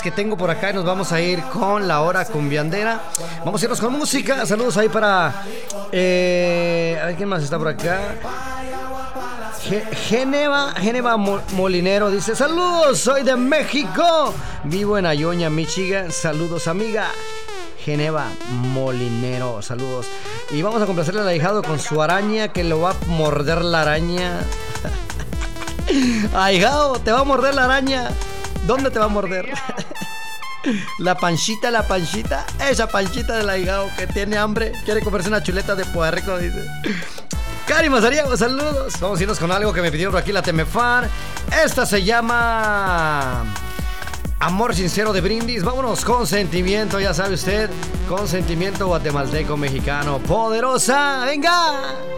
que tengo por acá y nos vamos a ir con la hora cumbiandera. Vamos a irnos con música. Saludos ahí para... a ver, ¿quién más está por acá? Geneva Molinero dice: saludos, soy de México, vivo en Ayoña, Michigan. Saludos, amiga Geneva Molinero, saludos. Y vamos a complacerle al ahijado con su araña, que lo va a morder la araña. Ahijado, te va a morder la araña. ¿Dónde te va a morder? La panchita, esa panchita del ahijado que tiene hambre, quiere comerse una chuleta de puerco, dice. Cari Mazariego, saludos. Vamos a irnos con algo que me pidieron por aquí la Temefar. Esta se llama Amor Sincero de Brindis. Vámonos con sentimiento, ya sabe usted. Con sentimiento guatemalteco, mexicano. Poderosa, venga.